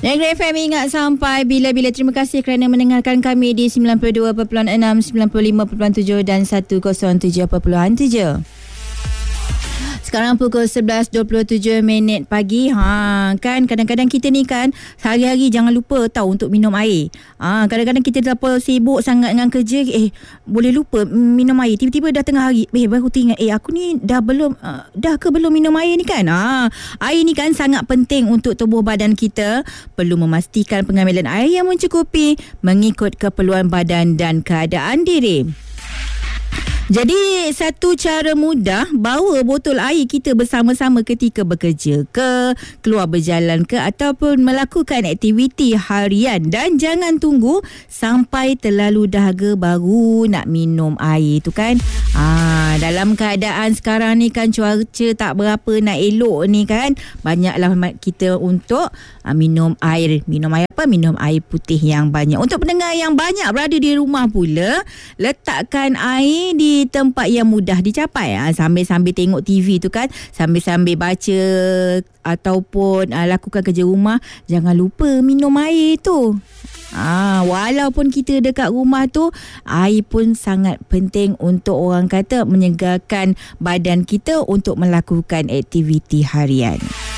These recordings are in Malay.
Negeri FM ingat sampai bila-bila. Terima kasih kerana mendengarkan kami di 92.6, 95.7 dan 107.7. Sekarang pukul 11.27 pagi. Kan kadang-kadang kita ni kan sehari-hari jangan lupa tahu untuk minum air. Kadang-kadang kita terlalu sibuk sangat dengan kerja, boleh lupa minum air. Tiba-tiba dah tengah hari, baru teringat, aku ni dah belum minum air ni kan. Air ni kan sangat penting untuk tubuh badan kita. Perlu memastikan pengambilan air yang mencukupi mengikut keperluan badan dan keadaan diri. Jadi satu cara mudah, bawa botol air kita bersama-sama ketika bekerja ke, keluar berjalan ke, ataupun melakukan aktiviti harian, dan jangan tunggu sampai terlalu dahaga baru nak minum air tu kan. Dalam keadaan sekarang ni kan cuaca tak berapa nak elok ni kan, banyaklah kita untuk minum air. Minum air apa? Minum air putih yang banyak. Untuk pendengar yang banyak berada di rumah pula, letakkan air di tempat yang mudah dicapai. Sambil-sambil tengok TV tu kan, sambil-sambil baca ataupun lakukan kerja rumah, jangan lupa minum air tu. Walaupun kita dekat rumah tu, air pun sangat penting untuk orang kata menyegarkan badan kita untuk melakukan aktiviti harian.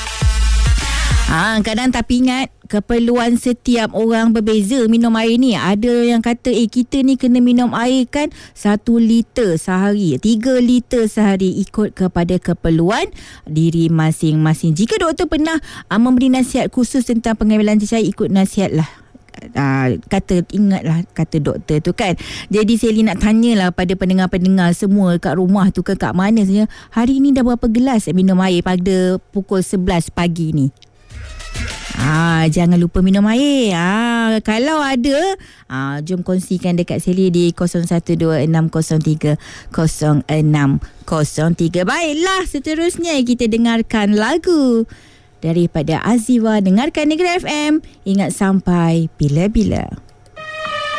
Kadang tapi ingat, keperluan setiap orang berbeza minum air ni. Ada yang kata kita ni kena minum air kan 1 liter sehari, 3 liter sehari, ikut kepada keperluan diri masing-masing. Jika doktor pernah memberi nasihat khusus tentang pengambilan cecair, ikut nasihat lah. Ingatlah kata doktor tu kan. Jadi Sally nak tanyalah pada pendengar-pendengar semua kat rumah tu ke kat mana saja, hari ni dah berapa gelas minum air pada pukul 11 pagi ni? Jangan lupa minum air. Kalau ada, jom kongsikan dekat Sally di 0126030603. Baiklah, seterusnya kita dengarkan lagu daripada Aziwa. Dengarkan Negeri FM, ingat sampai bila-bila.